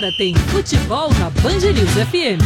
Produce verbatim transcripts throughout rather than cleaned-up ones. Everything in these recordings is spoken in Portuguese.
Agora tem futebol na Band News F M.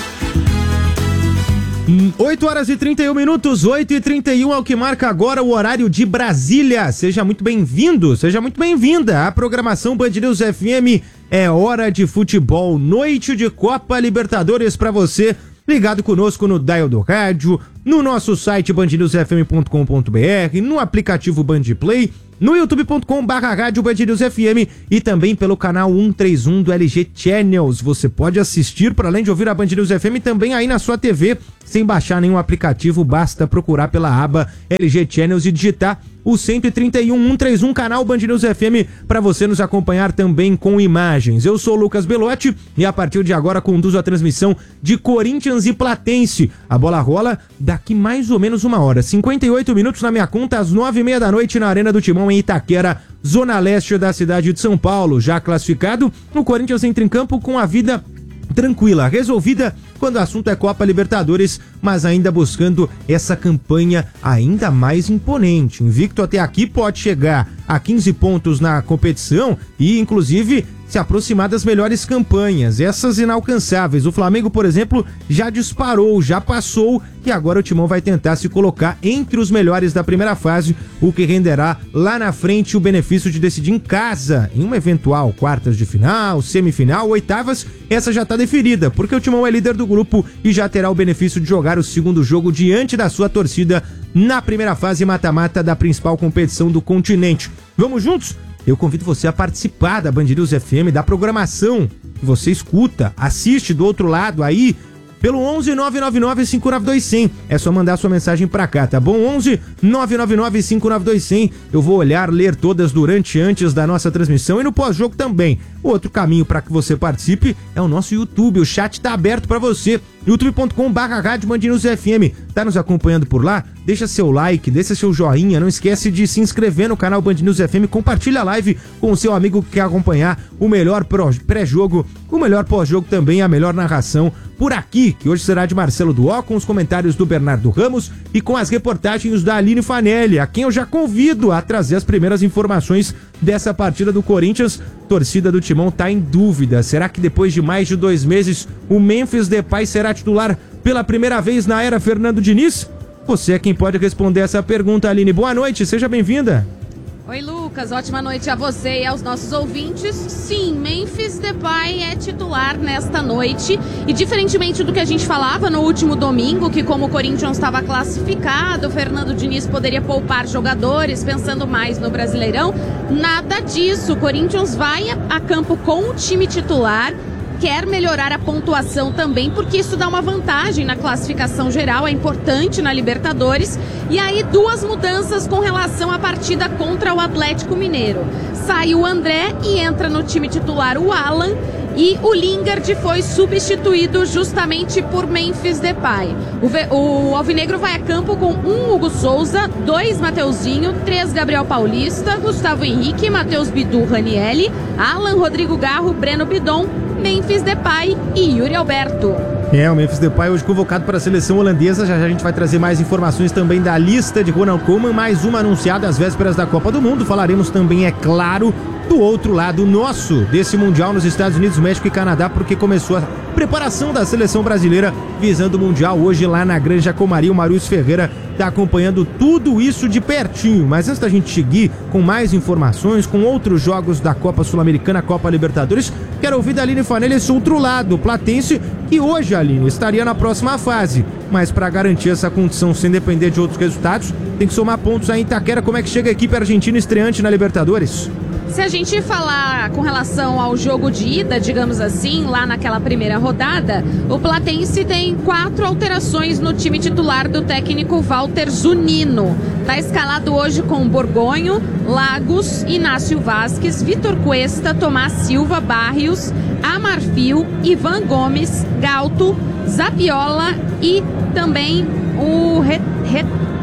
oito horas e trinta e um minutos, oito e trinta e um é o que marca agora o horário de Brasília. Seja muito bem-vindo, seja muito bem-vinda. A programação Band News F M é hora de futebol, noite de Copa Libertadores para você, ligado conosco no dial do rádio, no nosso site band news f m ponto com ponto b r, no aplicativo Band Play, no youtube ponto com barra rádio Band News F M e também pelo canal cento e trinta e um do L G Channels. Você pode assistir, para além de ouvir a Band News F M, também aí na sua T V, sem baixar nenhum aplicativo, basta procurar pela aba L G Channels e digitar o cento e trinta e um, cento e trinta e um canal Band News F M para você nos acompanhar também com imagens. Eu sou o Lucas Belotti e a partir de agora conduzo a transmissão de Corinthians e Platense. A bola rola daqui mais ou menos uma hora, cinquenta e oito minutos na minha conta, às nove e meia da noite na Arena do Timão em Itaquera, zona leste da cidade de São Paulo. Já classificado, o Corinthians entra em campo com a vida tranquila, resolvida quando o assunto é Copa Libertadores, mas ainda buscando essa campanha ainda mais imponente. Invicto até aqui, pode chegar a quinze pontos na competição e inclusive se aproximar das melhores campanhas, essas inalcançáveis. O Flamengo, por exemplo, já disparou, já passou e agora o Timão vai tentar se colocar entre os melhores da primeira fase, o que renderá lá na frente o benefício de decidir em casa, em uma eventual quartas de final, semifinal, oitavas. Essa já está definida, porque o Timão é líder do grupo e já terá o benefício de jogar o segundo jogo diante da sua torcida na primeira fase mata-mata da principal competição do continente. Vamos juntos? Eu convido você a participar da Band News F M, da programação que você escuta, assiste do outro lado aí, pelo onze nove nove nove cinco nove dois zero zero. É só mandar sua mensagem pra cá, tá bom? onze nove nove nove cinco nove dois zero zero. Eu vou olhar, ler todas durante e antes da nossa transmissão e no pós-jogo também. O outro caminho para que você participe é o nosso YouTube. O chat tá aberto para você. youtube ponto com barra rádio Band News F M. Tá nos acompanhando por lá? Deixa seu like, deixa seu joinha, não esquece de se inscrever no canal Band News F M, compartilha a live com o seu amigo que quer acompanhar o melhor pré-jogo, o melhor pós-jogo também, a melhor narração por aqui, que hoje será de Marcelo Duó, com os comentários do Bernardo Ramos e com as reportagens da Aline Fanelli, a quem eu já convido a trazer as primeiras informações dessa partida do Corinthians. Torcida do Timão tá em dúvida. Será que depois de mais de dois meses o Memphis Depay será titular pela primeira vez na era Fernando Diniz? Você é quem pode responder essa pergunta, Aline. Boa noite, seja bem-vinda. Oi, Lucas, ótima noite a você e aos nossos ouvintes. Sim, Memphis Depay é titular nesta noite e diferentemente do que a gente falava no último domingo, que como o Corinthians estava classificado, o Fernando Diniz poderia poupar jogadores pensando mais no Brasileirão, nada disso. O Corinthians vai a campo com o time titular, quer melhorar a pontuação também, porque isso dá uma vantagem na classificação geral, é importante na Libertadores. E aí duas mudanças com relação à partida contra o Atlético Mineiro. Sai o André e entra no time titular o Alan, e o Lingard foi substituído justamente por Memphis Depay. O, v... o Alvinegro vai a campo com um Hugo Souza, dois Mateuzinho, três Gabriel Paulista, Gustavo Henrique, Matheus Bidu, Ranielli, Alan, Rodrigo Garro, Breno Bidon, Memphis Depay e Yuri Alberto. É, o Memphis Depay hoje convocado para a seleção holandesa. Já já a gente vai trazer mais informações também da lista de Ronald Koeman, mais uma anunciada às vésperas da Copa do Mundo. Falaremos também, é claro, do outro lado nosso, desse Mundial nos Estados Unidos, México e Canadá, porque começou a preparação da seleção brasileira visando o Mundial hoje lá na Granja Comari. O Marius Ferreira está acompanhando tudo isso de pertinho. Mas antes da gente seguir com mais informações, com outros jogos da Copa Sul-Americana, Copa Libertadores, quero ouvir da Aline Fanelli esse outro lado, o Platense, que hoje, Aline, estaria na próxima fase. Mas para garantir essa condição sem depender de outros resultados, tem que somar pontos aí em Itaquera. Como é que chega a equipe argentina estreante na Libertadores? Se a gente falar com relação ao jogo de ida, digamos assim, lá naquela primeira rodada, o Platense tem quatro alterações no time titular do técnico Walter Zunino. Está escalado hoje com Borgonho, Lagos, Inácio Vasquez, Vitor Cuesta, Tomás Silva, Barrios, Amarfil, Ivan Gomes, Galto, Zapiola e também o Re... Re...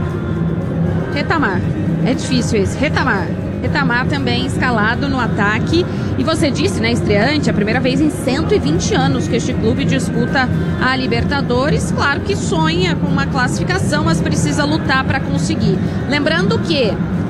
Retamar. É difícil esse, Retamar. Retamar também escalado no ataque. E você disse, né, estreante, a primeira vez em cento e vinte anos que este clube disputa a Libertadores. Claro que sonha com uma classificação, mas precisa lutar para conseguir. Lembrando que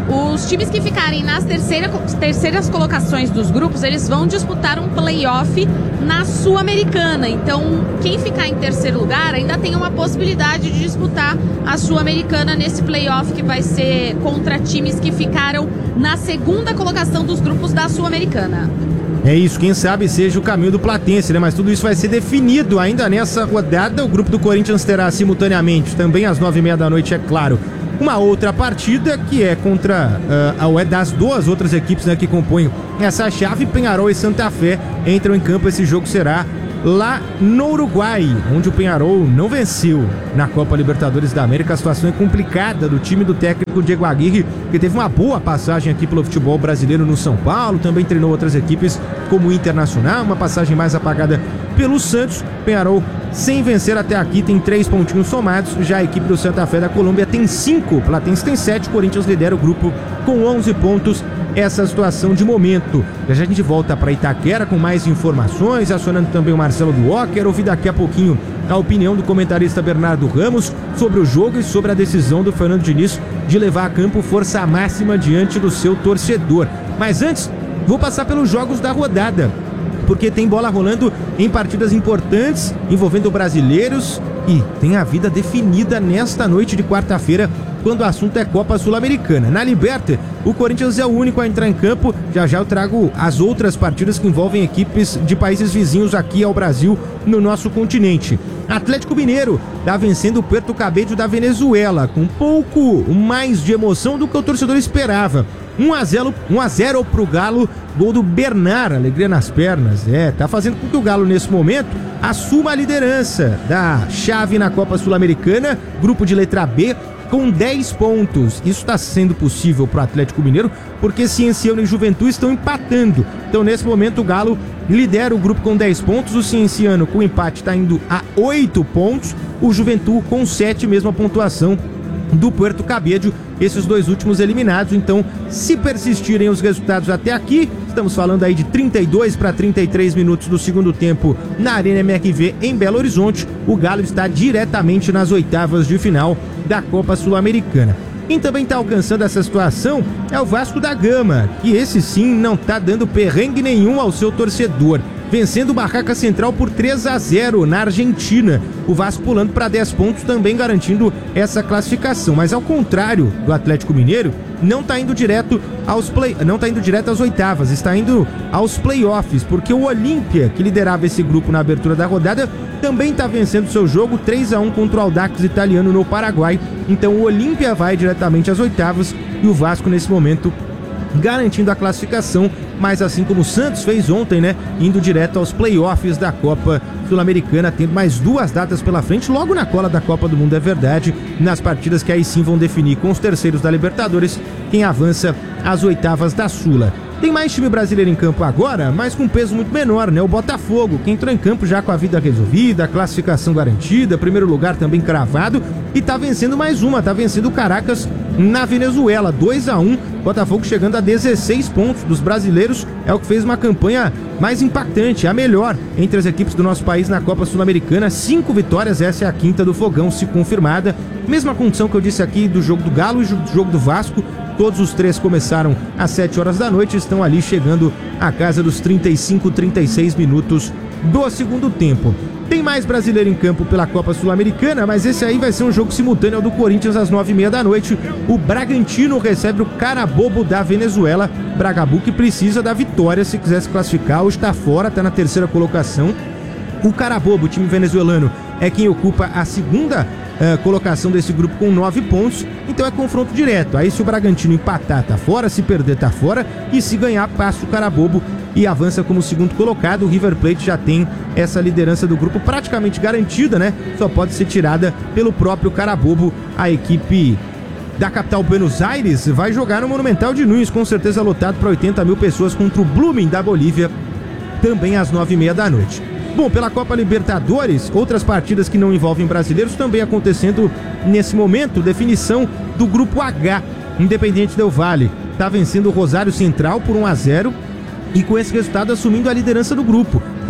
Os times que ficarem nas terceira, terceiras colocações dos grupos, eles vão disputar um playoff na Sul-Americana. Então, quem ficar em terceiro lugar ainda tem uma possibilidade de disputar a Sul-Americana nesse playoff, que vai ser contra times que ficaram na segunda colocação dos grupos da Sul-Americana. É isso, quem sabe seja o caminho do Platense, né? Mas tudo isso vai ser definido ainda nessa rodada. O grupo do Corinthians terá simultaneamente, também às nove e meia da noite, é claro, uma outra partida que é contra uh, a das duas outras equipes, né, que compõem essa chave. Peñarol e Santa Fé entram em campo. Esse jogo será lá no Uruguai, onde o Peñarol não venceu na Copa Libertadores da América. A situação é complicada do time do técnico Diego Aguirre, que teve uma boa passagem aqui pelo futebol brasileiro no São Paulo, também treinou outras equipes como o Internacional, uma passagem mais apagada pelo Santos. Peñarol sem vencer até aqui, tem três pontinhos somados. Já a equipe do Santa Fé da Colômbia tem cinco, Platense tem sete, Corinthians lidera o grupo com onze pontos. Essa situação de momento. Já a gente volta para Itaquera com mais informações, acionando também o Marcelo Duocker, ouvir daqui a pouquinho a opinião do comentarista Bernardo Ramos sobre o jogo e sobre a decisão do Fernando Diniz de levar a campo força máxima diante do seu torcedor. Mas antes, vou passar pelos jogos da rodada, porque tem bola rolando em partidas importantes envolvendo brasileiros e tem a vida definida nesta noite de quarta-feira, quando o assunto é Copa Sul-Americana. Na Liberta, o Corinthians é o único a entrar em campo. Já já eu trago as outras partidas que envolvem equipes de países vizinhos aqui ao Brasil, no nosso continente. Atlético Mineiro está vencendo o Puerto Cabello da Venezuela, com um pouco mais de emoção do que o torcedor esperava. um a zero pro Galo, gol do Bernard, alegria nas pernas. É, tá fazendo com que o Galo, nesse momento, assuma a liderança da chave na Copa Sul-Americana, grupo de letra B, com dez pontos. Isso está sendo possível para o Atlético Mineiro porque Cienciano e Juventude estão empatando. Então, nesse momento, o Galo lidera o grupo com dez pontos. O Cienciano, com empate, está indo a oito pontos. O Juventude com sete, mesma pontuação do Puerto Cabello, esses dois últimos eliminados. Então, se persistirem os resultados até aqui, estamos falando aí de trinta e dois para trinta e três minutos do segundo tempo na Arena M R V em Belo Horizonte, o Galo está diretamente nas oitavas de final da Copa Sul-Americana. Quem também está alcançando essa situação é o Vasco da Gama, que esse sim não está dando perrengue nenhum ao seu torcedor, vencendo o Barraca Central por três a zero na Argentina. O Vasco pulando para dez pontos, também garantindo essa classificação. Mas ao contrário do Atlético Mineiro, não está indo direto aos play, não está indo direto às oitavas, está indo aos playoffs, porque o Olímpia, que liderava esse grupo na abertura da rodada, também está vencendo seu jogo três a um contra o Audax italiano no Paraguai. Então o Olímpia vai diretamente às oitavas e o Vasco nesse momento garantindo a classificação, mas assim como o Santos fez ontem, né, indo direto aos playoffs da Copa Sul-Americana, tendo mais duas datas pela frente, logo na cola da Copa do Mundo, é verdade, nas partidas que aí sim vão definir com os terceiros da Libertadores quem avança às oitavas da Sula. Tem mais time brasileiro em campo agora, mas com peso muito menor, né? O Botafogo, que entrou em campo já com a vida resolvida, a classificação garantida, primeiro lugar também cravado, e tá vencendo mais uma, tá vencendo o Caracas na Venezuela, dois a um, Botafogo chegando a dezesseis pontos dos brasileiros, é o que fez uma campanha mais impactante, a melhor entre as equipes do nosso país na Copa Sul-Americana, cinco vitórias, essa é a quinta do Fogão, se confirmada, mesma condição que eu disse aqui do jogo do Galo e do jogo do Vasco. Todos os três começaram às sete horas da noite, estão ali chegando à casa dos trinta e cinco, trinta e seis minutos do segundo tempo. Tem mais brasileiro em campo pela Copa Sul-Americana, mas esse aí vai ser um jogo simultâneo ao do Corinthians às nove e meia da noite. O Bragantino recebe o Carabobo da Venezuela. Bragabu que precisa da vitória se quiser se classificar, hoje está fora, está na terceira colocação. O Carabobo, o time venezuelano, é quem ocupa a segunda Uh, colocação desse grupo com nove pontos, então é confronto direto. Aí se o Bragantino empatar, tá fora, se perder, tá fora, e se ganhar, passa o Carabobo e avança como segundo colocado. O River Plate já tem essa liderança do grupo praticamente garantida, né? Só pode ser tirada pelo próprio Carabobo. A equipe da capital Buenos Aires vai jogar no Monumental de Nunes, com certeza lotado para oitenta mil pessoas, contra o Blooming da Bolívia, também às nove e meia da noite. Bom, pela Copa Libertadores, outras partidas que não envolvem brasileiros também acontecendo nesse momento. Definição do Grupo H. Independiente Del Valle está vencendo o Rosário Central por um a zero e com esse resultado assumindo a liderança do grupo.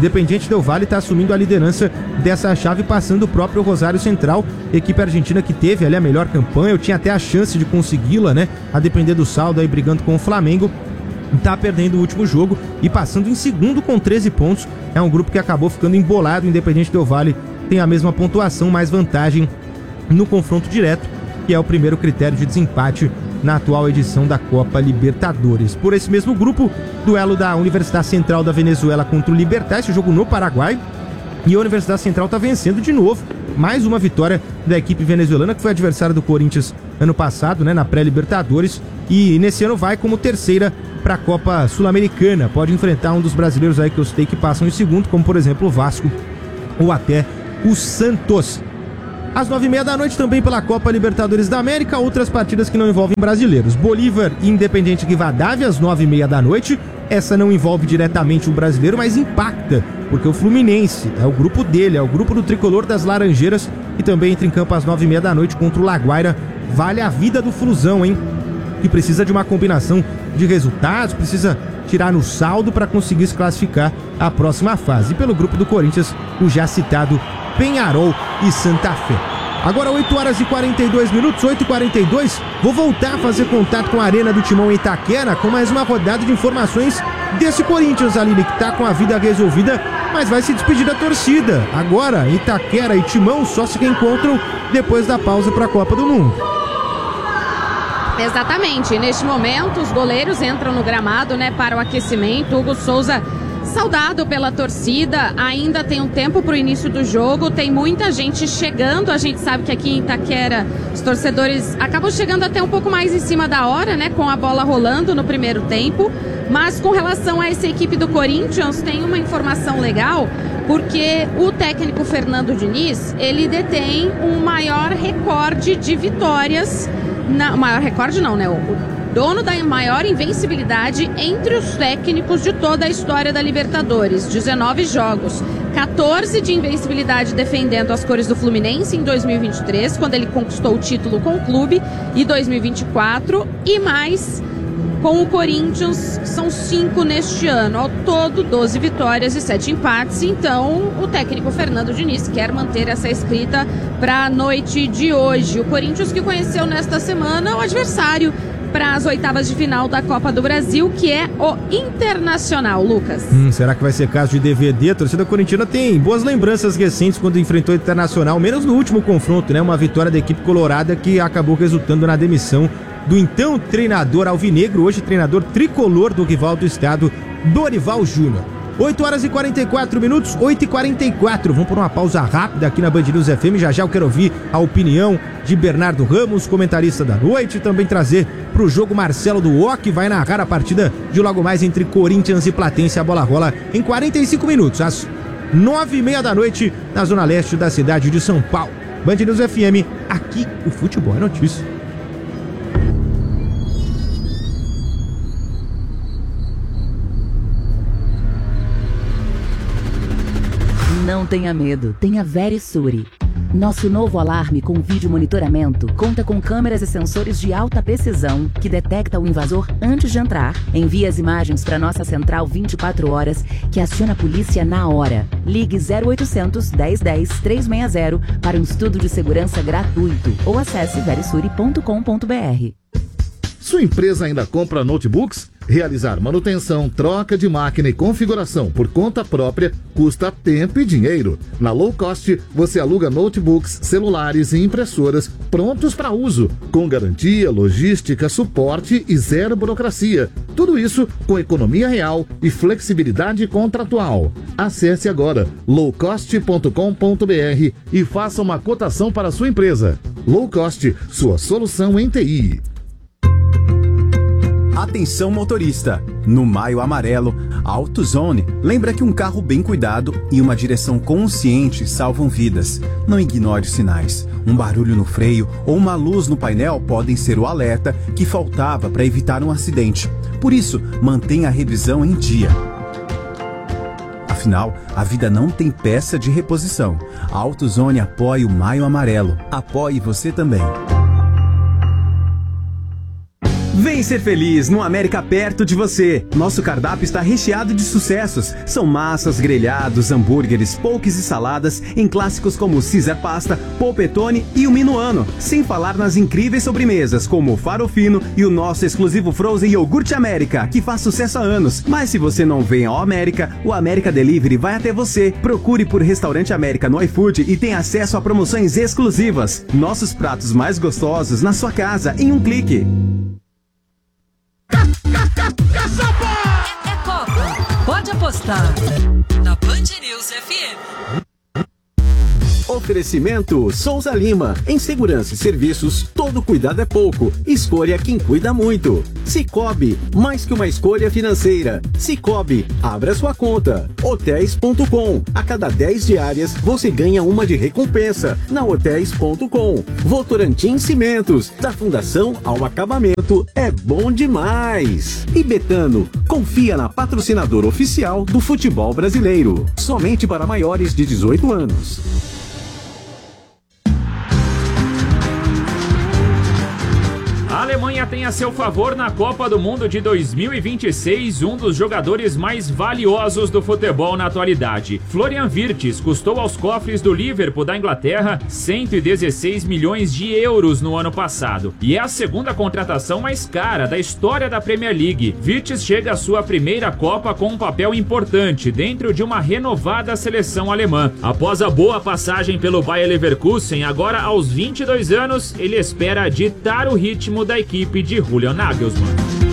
Independiente Del Valle está assumindo a liderança dessa chave, passando o próprio Rosário Central, equipe argentina que teve ali a melhor campanha. Eu tinha até a chance de consegui-la, né? A depender do saldo aí, brigando com o Flamengo. Tá perdendo o último jogo e passando em segundo com treze pontos. É um grupo que acabou ficando embolado. Independiente Del Valle tem a mesma pontuação, mais vantagem no confronto direto, que é o primeiro critério de desempate na atual edição da Copa Libertadores. Por esse mesmo grupo, duelo da Universidade Central da Venezuela contra o Libertad, esse jogo no Paraguai, e a Universidade Central está vencendo de novo. Mais uma vitória da equipe venezuelana, que foi adversária do Corinthians ano passado, né, na pré-Libertadores, e nesse ano vai como terceira para a Copa Sul-Americana. Pode enfrentar um dos brasileiros aí que eu citei que passam em segundo, como por exemplo o Vasco ou até o Santos. Às nove e meia da noite, também pela Copa Libertadores da América, outras partidas que não envolvem brasileiros. Bolívar e Independiente Rivadavia, às nove e meia da noite. Essa não envolve diretamente o brasileiro, mas impacta, porque o Fluminense é o grupo dele, é o grupo do tricolor das Laranjeiras, e também entra em campo às nove e meia da noite contra o Laguaira. Vale a vida do Flusão, hein? Que precisa de uma combinação de resultados, precisa tirar no saldo para conseguir se classificar à próxima fase. E pelo grupo do Corinthians, o já citado Peñarol e Santa Fé. Agora oito horas e quarenta e dois minutos, oito e quarenta e dois, vou voltar a fazer contato com a Arena do Timão em Itaquera com mais uma rodada de informações desse Corinthians, Aline, que tá com a vida resolvida, mas vai se despedir da torcida. Agora, Itaquera e Timão só se reencontram depois da pausa para a Copa do Mundo. Exatamente, neste momento os goleiros entram no gramado, né, para o aquecimento. Hugo Souza saudado pela torcida, ainda tem um tempo para o início do jogo, tem muita gente chegando. A gente sabe que aqui em Itaquera os torcedores acabam chegando até um pouco mais em cima da hora, né, com a bola rolando no primeiro tempo. Mas com relação a essa equipe do Corinthians, tem uma informação legal, porque o técnico Fernando Diniz, ele detém um maior recorde de vitórias, na, maior recorde não, né, o dono da maior invencibilidade entre os técnicos de toda a história da Libertadores. dezenove jogos, quatorze de invencibilidade defendendo as cores do Fluminense em dois mil e vinte e três, quando ele conquistou o título com o clube, e dois mil e vinte e quatro, e mais com o Corinthians, são cinco neste ano. Ao todo, doze vitórias e sete empates. Então, o técnico Fernando Diniz quer manter essa escrita para a noite de hoje. O Corinthians que conheceu nesta semana o adversário para as oitavas de final da Copa do Brasil, que é o Internacional, Lucas. Hum, será que vai ser caso de D V D? A torcida corintiana tem boas lembranças recentes quando enfrentou o Internacional, menos no último confronto, né? Uma vitória da equipe colorada que acabou resultando na demissão do então treinador alvinegro, hoje treinador tricolor do rival do estado, Dorival Júnior. oito horas e quarenta e quatro minutos, oito e quarenta e quatro. Vamos por uma pausa rápida aqui na Band News F M. Já já eu quero ouvir a opinião de Bernardo Ramos, comentarista da noite, e também trazer para o jogo Marcelo do O, que vai narrar a partida de logo mais entre Corinthians e Platense. A bola rola em quarenta e cinco minutos, às nove e meia da noite, na zona leste da cidade de São Paulo. Band News F M, aqui o futebol é notícia. Não tenha medo, tenha Verisure. Nosso novo alarme com vídeo monitoramento conta com câmeras e sensores de alta precisão que detecta o invasor antes de entrar, envia as imagens para nossa central vinte e quatro horas, que aciona a polícia na hora. Ligue zero oitocentos, dez dez, trezentos e sessenta para um estudo de segurança gratuito ou acesse verisure ponto com ponto br. Sua empresa ainda compra notebooks? Realizar manutenção, troca de máquina e configuração por conta própria custa tempo e dinheiro. Na Low Cost, você aluga notebooks, celulares e impressoras prontos para uso, com garantia, logística, suporte e zero burocracia. Tudo isso com economia real e flexibilidade contratual. Acesse agora low cost ponto com ponto br e faça uma cotação para a sua empresa. Low Cost, sua solução em T I. Atenção motorista, no Maio Amarelo, a AutoZone lembra que um carro bem cuidado e uma direção consciente salvam vidas. Não ignore os sinais. Um barulho no freio ou uma luz no painel podem ser o alerta que faltava para evitar um acidente. Por isso, mantenha a revisão em dia. Afinal, a vida não tem peça de reposição. A AutoZone apoia o Maio Amarelo. Apoie você também. Vem ser feliz no América perto de você. Nosso cardápio está recheado de sucessos. São massas, grelhados, hambúrgueres, poques e saladas em clássicos como Caesar Pasta, Polpettone e o Minuano. Sem falar nas incríveis sobremesas como o Farofino e o nosso exclusivo Frozen Iogurte América, que faz sucesso há anos. Mas se você não vem ao América, o América Delivery vai até você. Procure por Restaurante América no iFood e tenha acesso a promoções exclusivas. Nossos pratos mais gostosos na sua casa em um clique. É, é Copa. Pode apostar na Band News F M. Oferecimento Souza Lima. Em segurança e serviços, todo cuidado é pouco. Escolha quem cuida muito. Sicoob, mais que uma escolha financeira. Sicoob, abra sua conta. Hotéis ponto com. A cada dez diárias, você ganha uma de recompensa. Na Hotéis ponto com. Votorantim Cimentos. Da fundação ao acabamento, é bom demais. E Betano, confia na patrocinadora oficial do futebol brasileiro. Somente para maiores de dezoito anos. A Alemanha tem a seu favor na Copa do Mundo de dois mil e vinte e seis um dos jogadores mais valiosos do futebol na atualidade. Florian Wirtz custou aos cofres do Liverpool da Inglaterra cento e dezesseis milhões de euros no ano passado. E é a segunda contratação mais cara da história da Premier League. Wirtz chega à sua primeira Copa com um papel importante dentro de uma renovada seleção alemã. Após a boa passagem pelo Bayer Leverkusen, agora aos vinte e dois anos, ele espera ditar o ritmo da equipe de Julian Nagelsmann.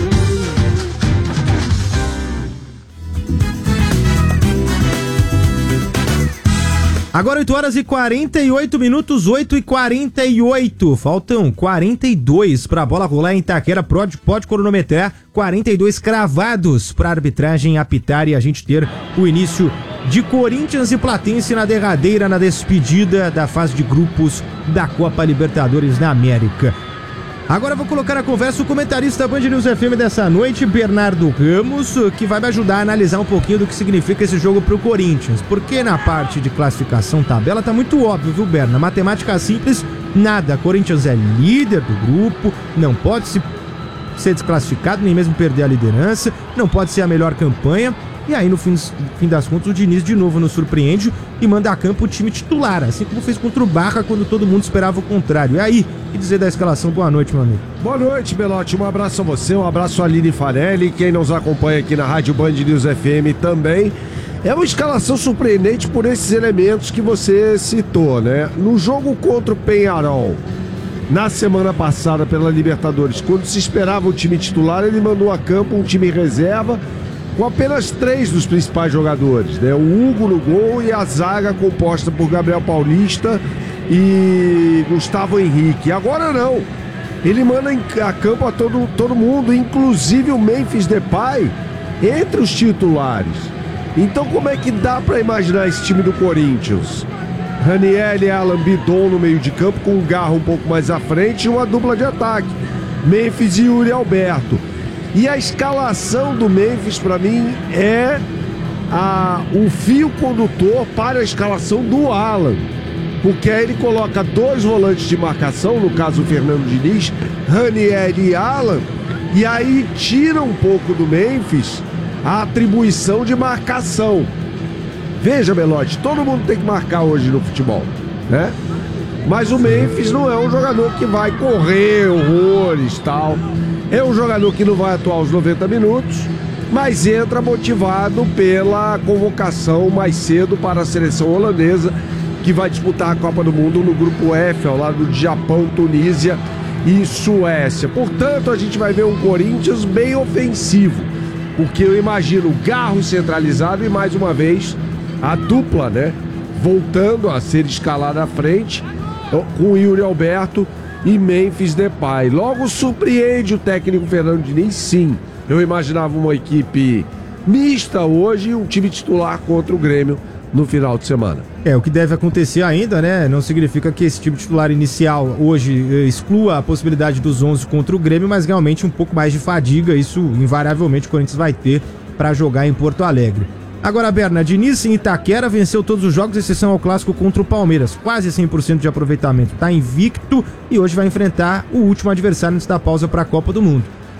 Agora oito horas e quarenta e oito minutos, oito e quarenta e oito. Faltam quarenta e dois para a bola rolar em Itaquera. Pode, pode cronometrar. quarenta e dois cravados para a arbitragem apitar e a gente ter o início de Corinthians e Platense na derradeira, na despedida da fase de grupos da Copa Libertadores da América. Agora eu vou colocar na conversa o comentarista da Band News F M dessa noite, Bernardo Ramos, que vai me ajudar a analisar um pouquinho do que significa esse jogo pro Corinthians. Porque na parte de classificação tabela tá muito óbvio, viu, Berna? Matemática simples, nada. Corinthians é líder do grupo, não pode se ser desclassificado, nem mesmo perder a liderança, não pode ser a melhor campanha. E aí, no fim, fim das contas, o Diniz de novo nos surpreende e manda a campo o time titular, assim como fez contra o Barra quando todo mundo esperava o contrário. E aí, o que dizer da escalação? Boa noite, meu amigo. Boa noite, Belotti. Um abraço a você, um abraço a Aline Farelli, quem nos acompanha aqui na Rádio Band News F M também. É uma escalação surpreendente por esses elementos que você citou, né? No jogo contra o Peñarol, na semana passada pela Libertadores, quando se esperava o time titular, ele mandou a campo um time reserva com apenas três dos principais jogadores, né? O Hugo no gol e a zaga composta por Gabriel Paulista e Gustavo Henrique. Agora não, ele manda a campo a todo, todo mundo, inclusive o Memphis Depay entre os titulares. Então como é que dá para imaginar esse time do Corinthians? Raniel e Alan Bidon no meio de campo, com o Garro um pouco mais à frente e uma dupla de ataque, Memphis e Yuri Alberto. E a escalação do Memphis, para mim, é a, o fio condutor para a escalação do Alan. Porque aí ele coloca dois volantes de marcação, no caso o Fernando Diniz, Ranieri e Alan, e aí tira um pouco do Memphis a atribuição de marcação. Veja, Belotti, todo mundo tem que marcar hoje no futebol, né? Mas o Memphis não é um jogador que vai correr horrores e tal. É um jogador que não vai atuar os noventa minutos, mas entra motivado pela convocação mais cedo para a seleção holandesa, que vai disputar a Copa do Mundo no grupo F, ao lado de Japão, Tunísia e Suécia. Portanto, a gente vai ver um Corinthians bem ofensivo, porque eu imagino Garro centralizado e, mais uma vez, a dupla, né, voltando a ser escalada à frente, com Yuri Alberto e Memphis Depay. Logo surpreende o técnico Fernando Diniz, sim. Eu imaginava uma equipe mista hoje e um time titular contra o Grêmio no final de semana. É, o que deve acontecer ainda, né? Não significa que esse time titular inicial hoje exclua a possibilidade dos onze contra o Grêmio, mas realmente um pouco mais de fadiga, isso invariavelmente o Corinthians vai ter para jogar em Porto Alegre. Agora, Berna, Diniz em Itaquera venceu todos os jogos, exceção ao clássico contra o Palmeiras. Quase cem por cento de aproveitamento. Está invicto e hoje vai enfrentar o último adversário antes da pausa para a Copa do Mundo.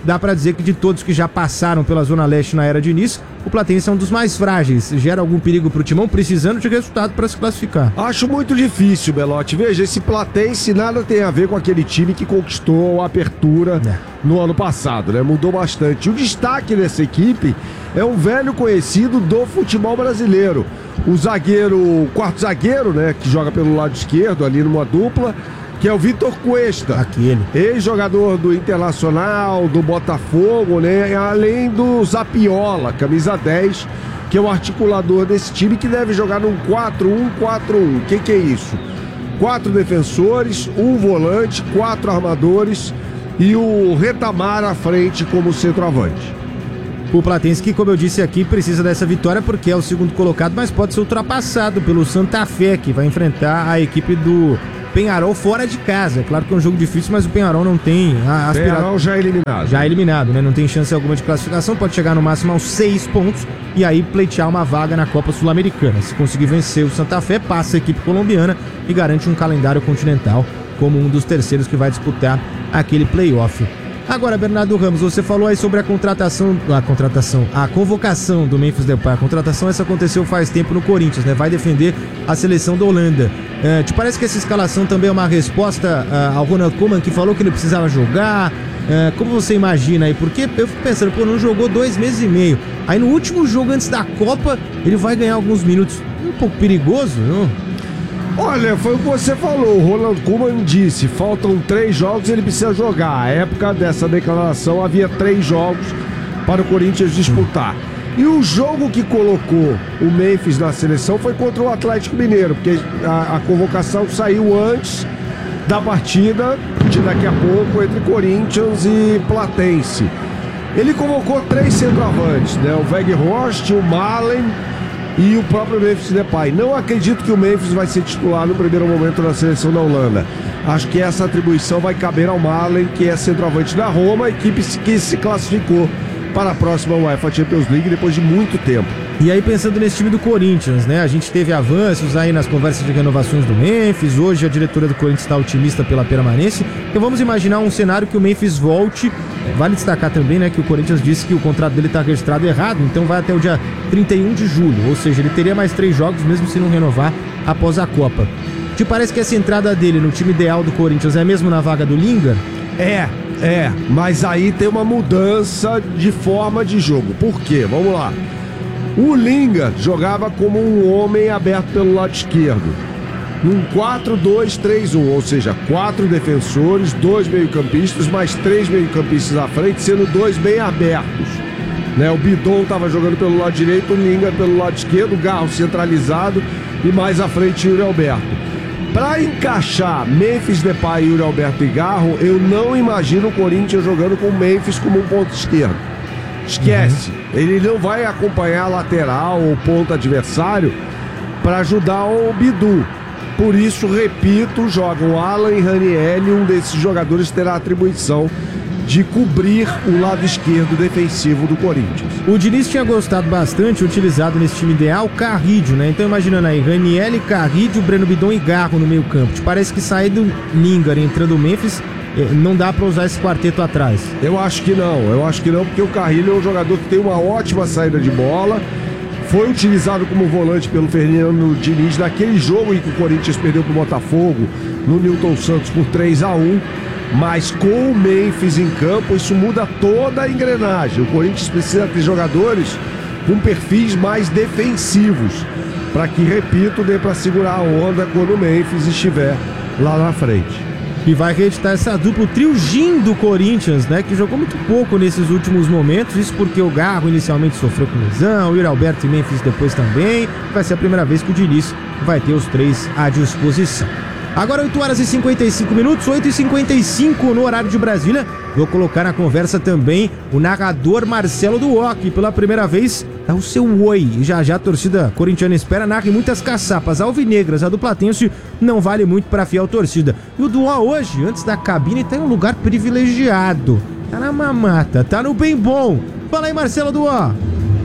dá pra dizer que de todos que já passaram pela Zona Leste na era Diniz, o Platense é um dos mais frágeis. Gera algum perigo pro Timão, precisando de resultado para se classificar? Acho muito difícil, Belotti. Veja, esse Platense nada tem a ver com aquele time que conquistou a apertura é. no ano passado, né? Mudou bastante. O destaque dessa equipe é um velho conhecido do futebol brasileiro. O zagueiro, o quarto zagueiro, né? Que joga pelo lado esquerdo, ali numa dupla, que é o Vitor Cuesta, aquele ex-jogador do Internacional, do Botafogo, né? Além do Zapiola, camisa dez, que é o articulador desse time, que deve jogar num quatro um quatro um. O que que é isso? Quatro defensores, um volante, quatro armadores e o Retamar à frente como centroavante. O Platense, que, como eu disse aqui, precisa dessa vitória porque é o segundo colocado, mas pode ser ultrapassado pelo Santa Fé, que vai enfrentar a equipe do Penharol fora de casa. É claro que é um jogo difícil, mas o Penharol não tem a aspirada. Penharol já é eliminado. Já é eliminado, né? Não tem chance alguma de classificação, pode chegar no máximo aos seis pontos e aí pleitear uma vaga na Copa Sul-Americana. Se conseguir vencer o Santa Fé, passa a equipe colombiana e garante um calendário continental como um dos terceiros que vai disputar aquele playoff. Agora, Bernardo Ramos, você falou aí sobre a contratação, a contratação, a convocação do Memphis Depay. A contratação essa aconteceu faz tempo no Corinthians, né? Vai defender a seleção da Holanda. É, te parece que essa escalação também é uma resposta uh, ao Ronald Koeman, que falou que ele precisava jogar? É, como você imagina aí? Porque eu fico pensando, pô, não jogou dois meses e meio. Aí no último jogo antes da Copa, ele vai ganhar alguns minutos. Um pouco perigoso, não? Olha, foi o que você falou, o Ronald Koeman disse, faltam três jogos e ele precisa jogar. À época dessa declaração havia três jogos para o Corinthians disputar. E o jogo que colocou o Memphis na seleção foi contra o Atlético Mineiro, porque a, a convocação saiu antes da partida de daqui a pouco entre Corinthians e Platense. Ele convocou três centroavantes, né? O Weghorst, o Malen e o próprio Memphis Depay. Não acredito que o Memphis vai ser titular no primeiro momento na seleção da Holanda. Acho que essa atribuição vai caber ao Malen, que é centroavante da Roma, a equipe que se classificou para a próxima UEFA Champions League depois de muito tempo. E aí pensando nesse time do Corinthians, né? A gente teve avanços aí nas conversas de renovações do Memphis. Hoje a diretoria do Corinthians está otimista pela permanência. Então vamos imaginar um cenário que o Memphis volte. Vale destacar também, né, que o Corinthians disse que o contrato dele está registrado errado, então vai até o dia trinta e um de julho. Ou seja, ele teria mais três jogos mesmo se não renovar após a Copa. Te parece que essa entrada dele no time ideal do Corinthians é mesmo na vaga do Lingard? É, é, mas aí tem uma mudança de forma de jogo. Por quê? Vamos lá. O Lingard jogava como um homem aberto pelo lado esquerdo, num quatro dois três um, ou seja, quatro defensores, dois meio-campistas, mais três meio-campistas à frente, sendo dois bem abertos. Né? O Bidon estava jogando pelo lado direito, o Lingard pelo lado esquerdo, o Garro centralizado e mais à frente Yuri Alberto. Para encaixar Memphis Depay, Yuri Alberto e Garro, eu não imagino o Corinthians jogando com o Memphis como um ponto esquerdo. Esquece, uhum. Ele não vai acompanhar a lateral ou ponto adversário para ajudar o Bidu. Por isso, repito, jogam Alan e Raniel, um desses jogadores terá a atribuição de cobrir o lado esquerdo defensivo do Corinthians. O Diniz tinha gostado bastante, utilizado nesse time ideal, Carrídio, né? Então imaginando aí, Raniel, Carrídio, Breno Bidon e Garro no meio campo. Te parece que sair do Lingard entrando o Memphis, não dá pra usar esse quarteto atrás? Eu acho que não, eu acho que não, porque o Carrilho é um jogador que tem uma ótima saída de bola. Foi utilizado como volante pelo Fernando Diniz naquele jogo em que o Corinthians perdeu pro Botafogo no Newton Santos por três a um, mas com o Memphis em campo isso muda toda a engrenagem. O Corinthians precisa ter jogadores com perfis mais defensivos para que, repito, dê para segurar a onda quando o Memphis estiver lá na frente. E vai reeditar essa dupla, o trio Gin do Corinthians, né? Que jogou muito pouco nesses últimos momentos. Isso porque o Garro inicialmente sofreu com lesão, o Yuri Alberto e Memphis depois também. Vai ser a primeira vez que o Diniz vai ter os três à disposição. Agora oito horas e cinquenta e cinco minutos, oito e cinquenta e cinco no horário de Brasília. Vou colocar na conversa também o narrador Marcelo Duó, que pela primeira vez dá o seu oi. E já já a torcida corintiana espera, narra muitas caçapas alvinegras. A do Platense não vale muito para a fiel torcida. E o Duó hoje, antes da cabine, tá em um lugar privilegiado. Tá na mamata, tá no bem bom. Fala aí, Marcelo Duó.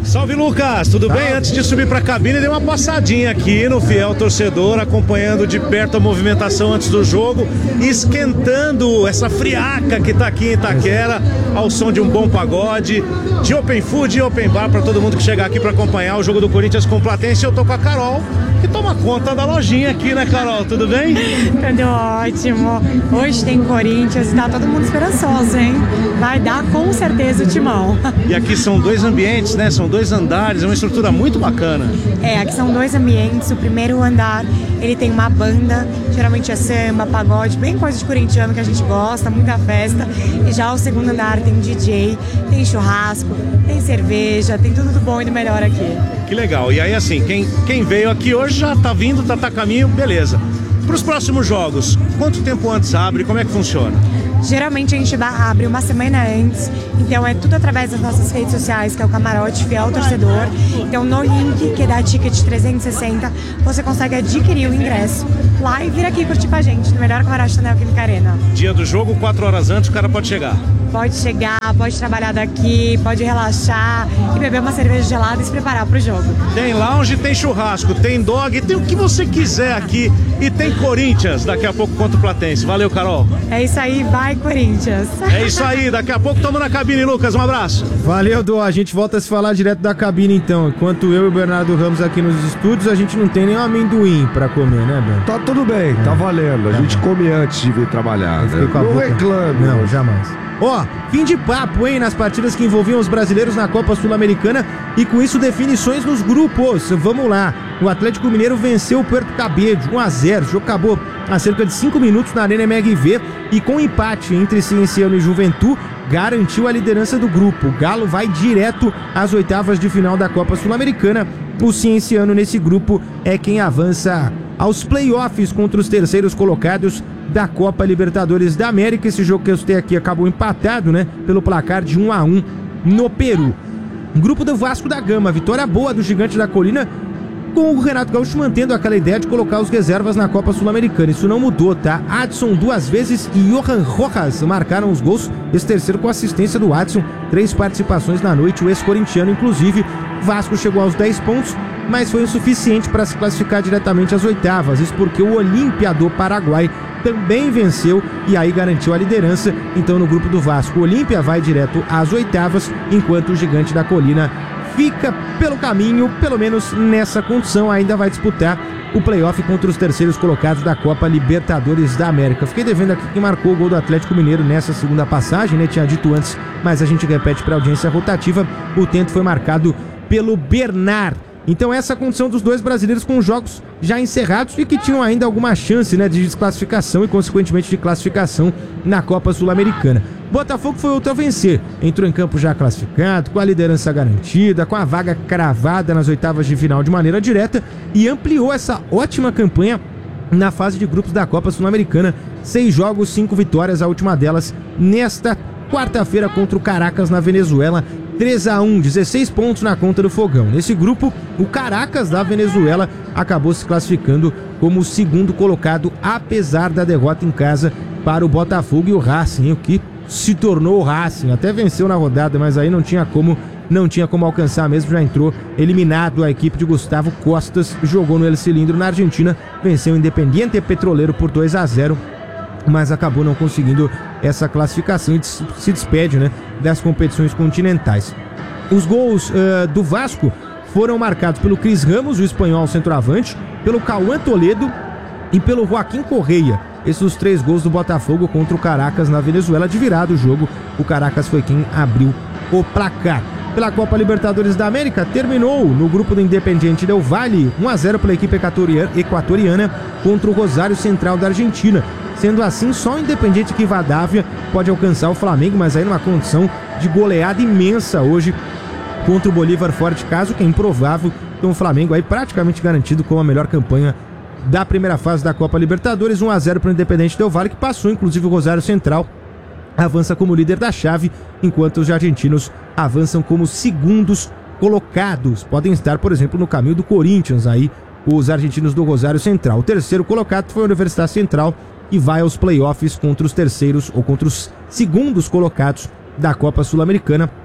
Salve, Lucas, tudo Salve. bem? Antes de subir pra cabine, dei uma passadinha aqui no fiel torcedor, acompanhando de perto a movimentação antes do jogo, esquentando essa friaca que tá aqui em Itaquera, ao som de um bom pagode, de open food e open bar pra todo mundo que chegar aqui pra acompanhar o jogo do Corinthians com Platense. Eu tô com a Carol, que toma conta da lojinha aqui, né, Carol? Tudo bem? Tudo ótimo. Hoje tem Corinthians e tá todo mundo esperançoso, hein? Vai dar com certeza o timão. E aqui são dois ambientes, né? São dois andares, é uma estrutura muito bacana. É, aqui são dois ambientes. O primeiro andar, ele tem uma banda, geralmente é samba, pagode, bem coisa de corintiano que a gente gosta, muita festa. E já o segundo andar tem D J, tem churrasco, tem cerveja, tem tudo do bom e do melhor aqui. Que legal. E aí, assim, quem, quem veio aqui hoje já tá vindo, tá, tá a caminho, beleza. Para os próximos jogos, quanto tempo antes abre? Como é que funciona? Geralmente a gente dá, abre uma semana antes, então é tudo através das nossas redes sociais, que é o Camarote Fiel Torcedor. Então no link que dá Ticket trezentos e sessenta, você consegue adquirir o ingresso lá e vir aqui curtir com a gente, no melhor camarote da Neoquímica Arena. Dia do jogo, quatro horas antes, o cara pode chegar. Pode chegar, pode trabalhar daqui, pode relaxar e beber uma cerveja gelada e se preparar pro jogo. Tem lounge, tem churrasco, tem dog, tem o que você quiser aqui. E tem Corinthians daqui a pouco contra o Platense. Valeu, Carol. É isso aí, vai Corinthians. É isso aí, daqui a pouco estamos na cabine, Lucas. Um abraço. Valeu, Dô. A gente volta a se falar direto da cabine, então. Enquanto eu e o Bernardo Ramos aqui nos estúdios, a gente não tem nem amendoim pra comer, né, Ben? Tá tudo bem, tá valendo. A gente come antes de vir trabalhar, né? Não reclame. Não, jamais. Ó, fim de papo, hein, nas partidas que envolviam os brasileiros na Copa Sul-Americana e com isso definições nos grupos. Vamos lá. O Atlético Mineiro venceu o Puerto Cabello um a zero. O jogo acabou há cerca de cinco minutos na Arena M R V e com empate entre Cienciano e Juventude garantiu a liderança do grupo. O Galo vai direto às oitavas de final da Copa Sul-Americana. O Cienciano nesse grupo é quem avança aos playoffs contra os terceiros colocados da Copa Libertadores da América. Esse jogo que eu citei aqui acabou empatado, né, pelo placar de um a um no Peru. Grupo do Vasco da Gama, vitória boa do Gigante da Colina, com o Renato Gaúcho mantendo aquela ideia de colocar os reservas na Copa Sul-Americana. Isso não mudou, tá? Adson duas vezes e Johan Rojas marcaram os gols, esse terceiro com assistência do Adson, três participações na noite, o ex-corintiano inclusive. Vasco chegou aos dez pontos, mas foi insuficiente para se classificar diretamente às oitavas, isso porque o Olímpia do Paraguai também venceu e aí garantiu a liderança. Então no grupo do Vasco, o Olímpia vai direto às oitavas, enquanto o Gigante da Colina fica pelo caminho, pelo menos nessa condição, ainda vai disputar o playoff contra os terceiros colocados da Copa Libertadores da América. Fiquei devendo aqui quem marcou o gol do Atlético Mineiro nessa segunda passagem, né? Tinha dito antes, mas a gente repete para a audiência rotativa, o tento foi marcado pelo Bernard. Então essa é a condição dos dois brasileiros com jogos já encerrados e que tinham ainda alguma chance, né, de desclassificação e consequentemente de classificação na Copa Sul-Americana. Botafogo foi outro a vencer, entrou em campo já classificado, com a liderança garantida, com a vaga cravada nas oitavas de final de maneira direta e ampliou essa ótima campanha na fase de grupos da Copa Sul-Americana. Seis jogos, cinco vitórias, a última delas nesta quarta-feira contra o Caracas na Venezuela. três a um, dezesseis pontos na conta do Fogão. Nesse grupo, o Caracas da Venezuela acabou se classificando como o segundo colocado, apesar da derrota em casa para o Botafogo e o Racing, o que se tornou o Racing. Até venceu na rodada, mas aí não tinha como, não tinha como alcançar mesmo, já entrou eliminado. A equipe de Gustavo Costas jogou no El Cilindro na Argentina, venceu o Independiente Petroleiro por dois a zero. Mas acabou não conseguindo essa classificação e se despede, né, das competições continentais. Os gols uh, do Vasco foram marcados pelo Cris Ramos, o espanhol centroavante, pelo Cauã Toledo e pelo Joaquim Correia. Esses os três gols do Botafogo contra o Caracas na Venezuela. De virada o jogo, o Caracas foi quem abriu o placar. Pela Copa Libertadores da América, terminou no grupo do Independiente Del Valle, um a zero pela equipe equatoriana contra o Rosário Central da Argentina. Sendo assim, só o Independiente Rivadavia pode alcançar o Flamengo, mas aí numa condição de goleada imensa hoje contra o Bolívar fora de casa, que é improvável. Então o Flamengo aí praticamente garantido com a melhor campanha da primeira fase da Copa Libertadores. Um a zero para o Independiente Del Valle, que passou inclusive o Rosário Central, avança como líder da chave, enquanto os argentinos avançam como segundos colocados. Podem estar, por exemplo, no caminho do Corinthians aí, os argentinos do Rosário Central. O terceiro colocado foi a Universidade Central, e vai aos playoffs contra os terceiros ou contra os segundos colocados da Copa Sul-Americana.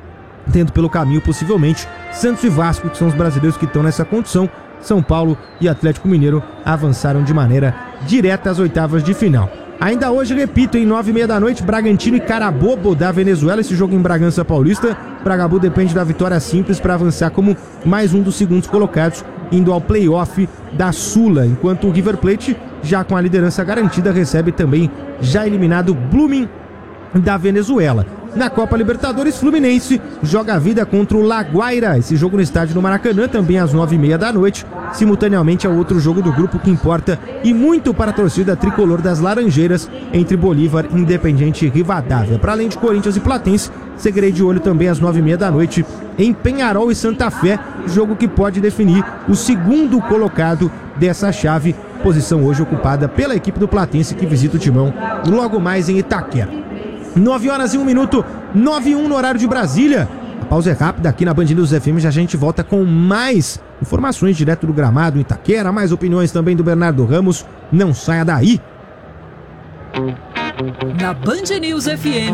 tendo pelo caminho, possivelmente, Santos e Vasco, que são os brasileiros que estão nessa condição. São Paulo e Atlético Mineiro avançaram de maneira direta às oitavas de final. Ainda hoje, repito, em nove e meia da noite, Bragantino e Carabobo da Venezuela, esse jogo em Bragança Paulista. Bragabu depende da vitória simples para avançar como mais um dos segundos colocados, indo ao play-off da Sula, enquanto o River Plate, já com a liderança garantida, recebe também já eliminado Blooming da Venezuela. Na Copa Libertadores, Fluminense joga a vida contra o La Guaira, esse jogo no estádio do Maracanã, também às nove e meia da noite, simultaneamente ao outro jogo do grupo que importa e muito para a torcida tricolor das Laranjeiras, entre Bolívar, Independiente e Rivadavia. Para além de Corinthians e Platense, segurei de olho também às nove e meia da noite em Penharol e Santa Fé, jogo que pode definir o segundo colocado dessa chave, posição hoje ocupada pela equipe do Platense, que visita o Timão logo mais em Itaquera. nove horas e um minuto, nove e um no horário de Brasília. A pausa é rápida aqui na Band News F M, já a gente volta com mais informações direto do gramado em Itaquera, mais opiniões também do Bernardo Ramos. Não saia daí. Na Band News F M.